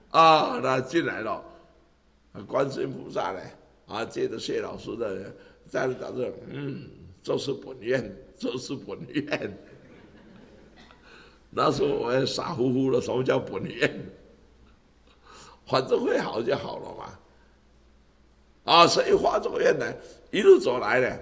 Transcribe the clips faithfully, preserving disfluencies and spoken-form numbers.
啊，那进来了，观世音菩萨呢，啊，借着谢老师的在讲这，嗯，这是本愿，这是本愿。那时候我也傻乎乎的，什么叫本愿？反正会好就好了嘛。啊，所以发这个愿呢，一路走来呢，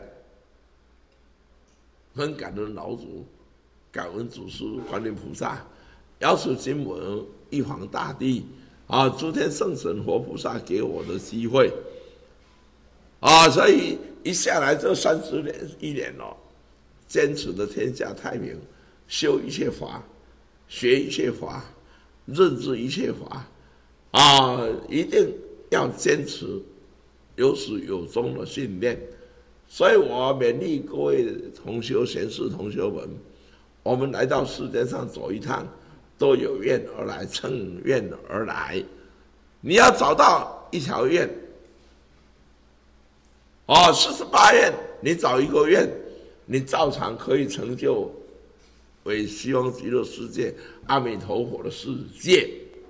很感恩老祖，感恩祖师观音菩萨，药师经文、玉皇大帝啊，诸天圣神、活菩萨给我的机会啊，所以一下来这三十年一年哦，坚持的天下太平，修一切法，学一切法，认知一切法啊，一定要坚持有始有终的信念。所以我勉励各位同修贤士同修们，我们来到世界上走一趟，都有愿而来，乘愿而来。你要找到一条愿，哦，四十八愿，你找一个愿，你照常可以成就为西方极乐世界阿弥陀佛的世界。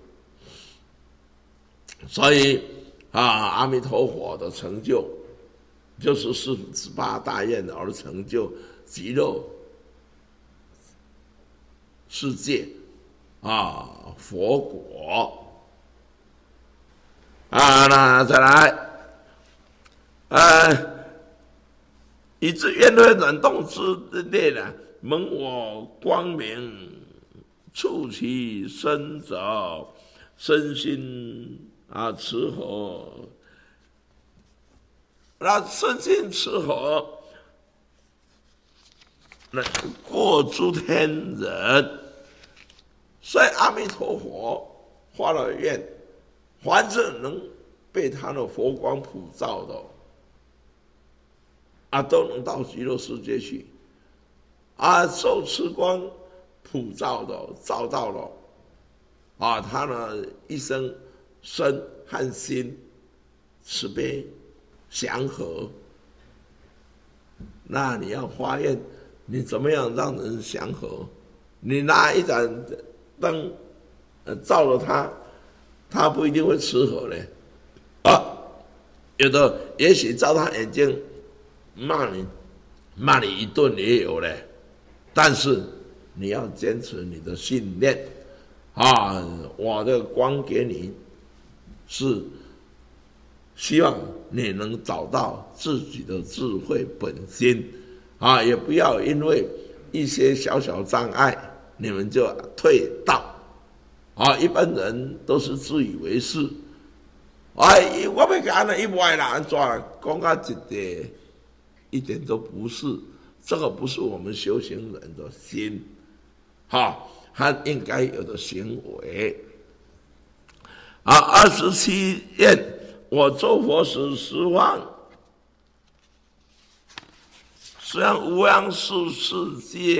所以啊，阿弥陀佛的成就，就是四十八大愿而成就极乐世界啊，佛果啊，那再来，呃，以至愿会转动之列呢，蒙我光明，触其身者，身心啊持和。那身心持和，能过诸天人。所以阿弥陀佛发了愿，凡是能被他的佛光普照的，啊，都能到极乐世界去。啊，受持光普照的，照到了，啊，他呢一生身和心慈悲祥和。那你要发愿，你怎么样让人祥和？你拿一盏灯，呃，照了他，他不一定会慈和嘞。啊，有的也许照他眼睛骂你，骂你一顿也有嘞。但是你要坚持你的信念啊！我的光给你，是希望你能找到自己的智慧本心啊！也不要因为一些小小障碍，你们就退道啊！一般人都是自以为是，哎，我要干了一歪啦，安怎讲到一个，一点都不是。这个不是我们修行人的心，哈，他应该有的行为。啊，二十七愿，我做佛时十方，虽然无量世世界。